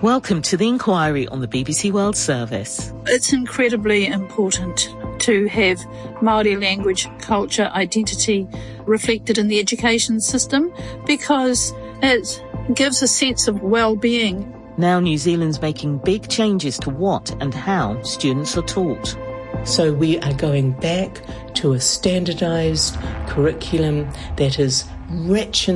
Welcome to The Inquiry on the BBC World Service. It's incredibly important to have Māori language, culture, identity reflected in the education system because it gives a sense of well-being. Now New Zealand's making big changes to what and how students are taught. So we are going back to a standardised curriculum that is rich in